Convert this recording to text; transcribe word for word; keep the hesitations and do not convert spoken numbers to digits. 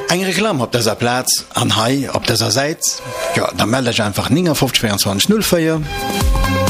Eg Reklam op dieser Platz an Hai op dieser Seite. Ja, da melde ich einfach fünf null zwei zwei null vier.